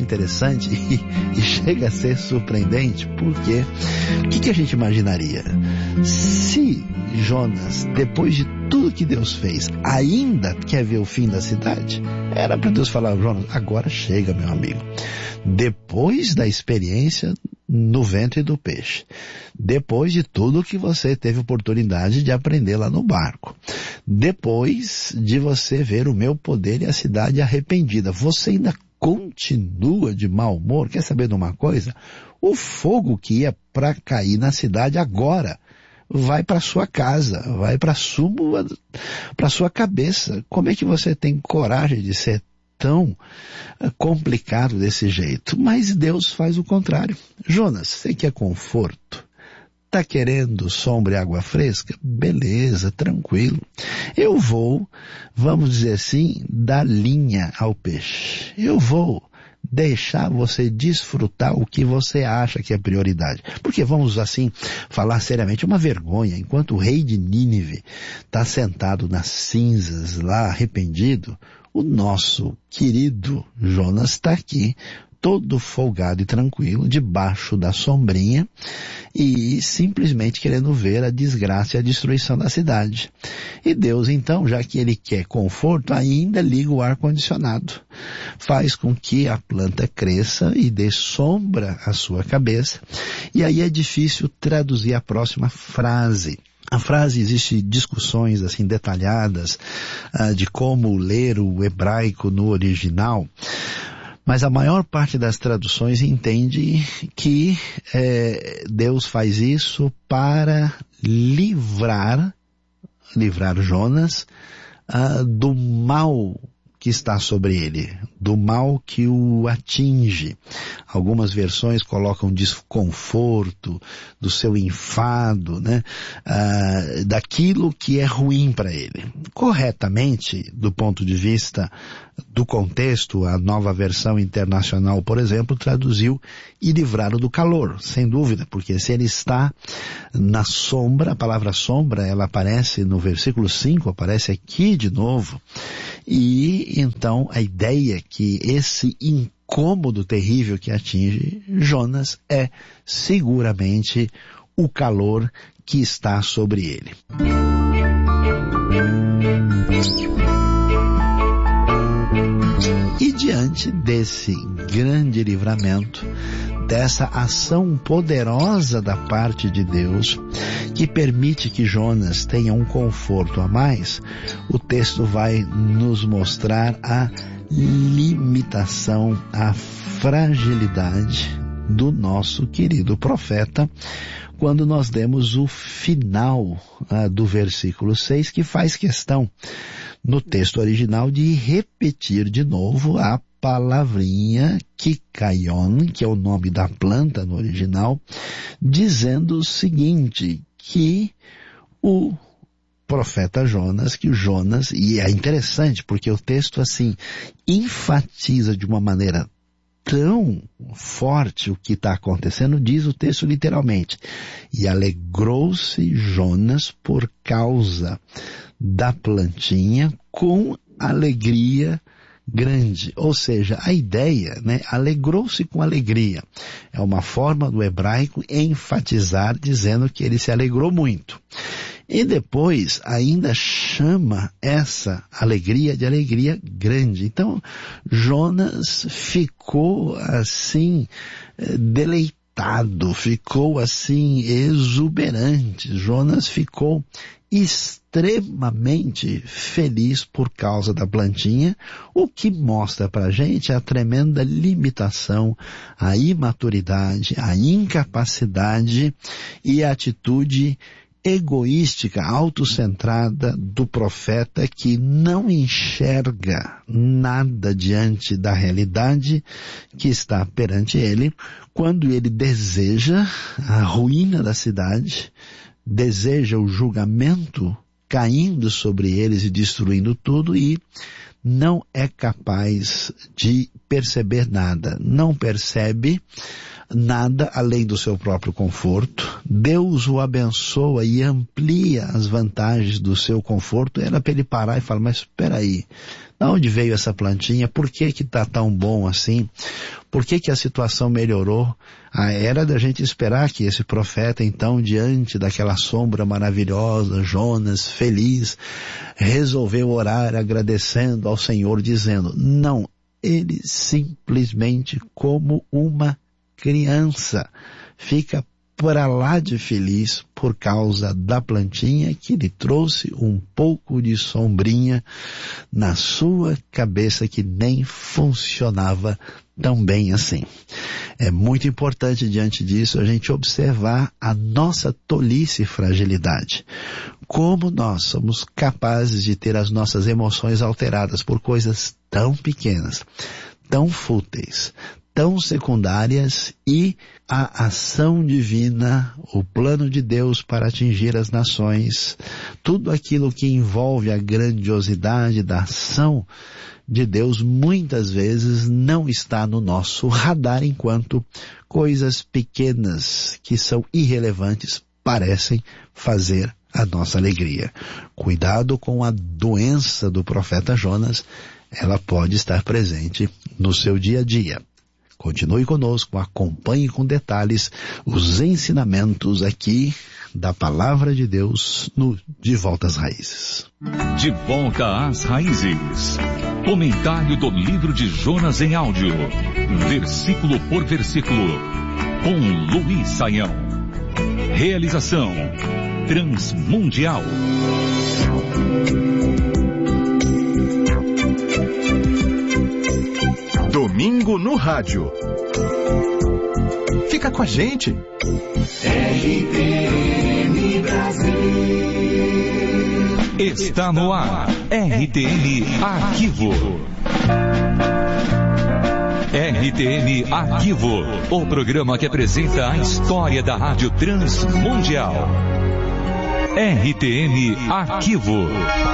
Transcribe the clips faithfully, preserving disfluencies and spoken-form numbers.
interessante e, e chega a ser surpreendente, porque o que, que a gente imaginaria? Se Jonas, depois de tudo que Deus fez, ainda quer ver o fim da cidade, era para Deus falar: Jonas, agora chega, meu amigo. Depois da experiência no ventre do peixe, depois de tudo que você teve oportunidade de aprender lá no barco, depois de você ver o meu poder e a cidade arrependida, você ainda continua de mau humor? Quer saber de uma coisa? O fogo que ia para cair na cidade agora vai para sua casa, vai para sua, para sua cabeça. Como é que você tem coragem de ser tão complicado desse jeito? Mas Deus faz o contrário. Jonas, você quer conforto? Tá querendo sombra e água fresca? Beleza, tranquilo. Eu vou, vamos dizer assim, dar linha ao peixe. Eu vou deixar você desfrutar o que você acha que é prioridade. Porque, vamos assim, falar seriamente, é uma vergonha. Enquanto o rei de Nínive está sentado nas cinzas lá, arrependido, o nosso querido Jonas está aqui, todo folgado e tranquilo, debaixo da sombrinha, e simplesmente querendo ver a desgraça e a destruição da cidade. E Deus, então, já que ele quer conforto, ainda liga o ar-condicionado. Faz com que a planta cresça e dê sombra à sua cabeça. E aí é difícil traduzir a próxima frase. A frase, existe discussões assim detalhadas uh, de como ler o hebraico no original, mas a maior parte das traduções entende que eh, Deus faz isso para livrar, livrar Jonas uh, do mal que está sobre ele, do mal que o atinge. Algumas versões colocam desconforto, do seu enfado, né? Ah, daquilo que é ruim para ele. Corretamente, do ponto de vista do contexto, a Nova Versão Internacional, por exemplo, traduziu e livrá-lo do calor, sem dúvida, porque se ele está na sombra, a palavra sombra, ela aparece no versículo cinco, aparece aqui de novo, e então a ideia que esse incômodo terrível que atinge Jonas é seguramente o calor que está sobre ele. E diante desse grande livramento, dessa ação poderosa da parte de Deus, que permite que Jonas tenha um conforto a mais, o texto vai nos mostrar a limitação, a fragilidade do nosso querido profeta, quando nós demos o final ah, do versículo seis, que faz questão no texto original de repetir de novo a palavrinha kikaion, que é o nome da planta no original, dizendo o seguinte, que o profeta Jonas, que o Jonas, e é interessante porque o texto assim enfatiza de uma maneira tão forte o que está acontecendo, diz o texto literalmente, e alegrou-se Jonas por causa da plantinha com alegria grande. Ou seja, a ideia, né, alegrou-se com alegria. É uma forma do hebraico enfatizar, dizendo que ele se alegrou muito. E depois ainda chama essa alegria de alegria grande. Então, Jonas ficou assim, deleitado, ficou assim exuberante. Jonas ficou extremamente feliz por causa da plantinha, o que mostra pra gente a tremenda limitação, a imaturidade, a incapacidade e a atitude egoística, autocentrada do profeta, que não enxerga nada diante da realidade que está perante ele, quando ele deseja a ruína da cidade, deseja o julgamento caindo sobre eles e destruindo tudo, e não é capaz de perceber nada, não percebe nada além do seu próprio conforto. Deus o abençoa e amplia as vantagens do seu conforto. Era para ele parar e falar, mas espera aí, de onde veio essa plantinha? Por que que está tão bom assim? Por que que a situação melhorou? Ah, era da gente esperar que esse profeta, então, diante daquela sombra maravilhosa, Jonas, feliz, resolveu orar agradecendo ao Senhor, dizendo, não, ele simplesmente, como uma criança, fica para lá de feliz por causa da plantinha que lhe trouxe um pouco de sombrinha na sua cabeça que nem funcionava tão bem assim. É muito importante diante disso a gente observar a nossa tolice e fragilidade. Como nós somos capazes de ter as nossas emoções alteradas por coisas tão pequenas, tão fúteis, tão secundárias, e a ação divina, o plano de Deus para atingir as nações, tudo aquilo que envolve a grandiosidade da ação de Deus, muitas vezes não está no nosso radar, enquanto coisas pequenas que são irrelevantes parecem fazer a nossa alegria. Cuidado com a doença do profeta Jonas, ela pode estar presente no seu dia a dia. Continue conosco, acompanhe com detalhes os ensinamentos aqui da Palavra de Deus no De Volta às Raízes. De Volta às Raízes. Comentário do livro de Jonas em áudio, versículo por versículo, com Luiz Saião. Realização Transmundial. Domingo no rádio. Fica com a gente. R T M Brasil. Está no ar. R T M Arquivo. R T M Arquivo. O programa que apresenta a história da Rádio Transmundial. R T M Arquivo.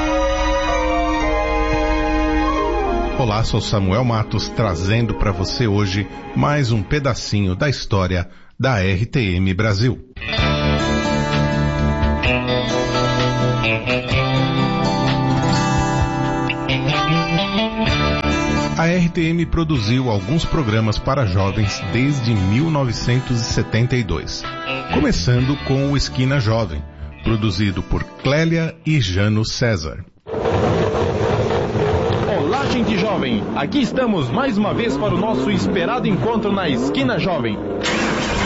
Olá, sou Samuel Matos, trazendo para você hoje mais um pedacinho da história da R T M Brasil. A R T M produziu alguns programas para jovens desde mil novecentos e setenta e dois, começando com o Esquina Jovem, produzido por Clélia e Jano César. Olá, gente jovem! Aqui estamos mais uma vez para o nosso esperado encontro na Esquina Jovem,